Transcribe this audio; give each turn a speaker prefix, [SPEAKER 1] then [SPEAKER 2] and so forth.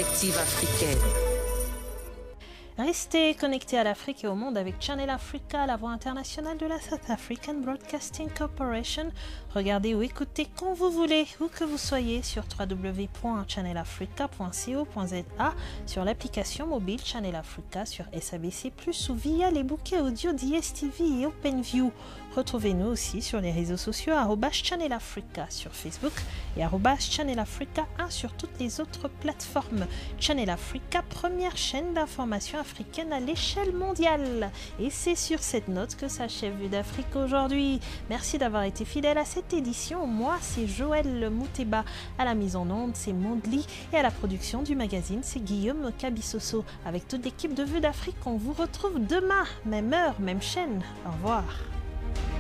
[SPEAKER 1] perspective africaine.
[SPEAKER 2] Restez connectés à l'Afrique et au monde avec Channel Africa, la voix internationale de la South African Broadcasting Corporation. Regardez ou écoutez quand vous voulez, où que vous soyez, sur www.channelafrica.co.za, sur l'application mobile Channel Africa, sur SABC+, ou via les bouquets audio DSTV et OpenView. Retrouvez-nous aussi sur les réseaux sociaux @Channel Africa sur Facebook et @Channel Africa 1 sur toutes les autres plateformes. Channel Africa, première chaîne d'information africaine à l'échelle mondiale. Et c'est sur cette note que s'achève Vue d'Afrique aujourd'hui. Merci d'avoir été fidèle à cette édition. Moi, c'est Joël Mouteba. À la mise en onde, c'est Mondli. Et à la production du magazine, c'est Guillaume Cabissoso. Avec toute l'équipe de Vue d'Afrique, on vous retrouve demain, même heure, même chaîne. Au revoir.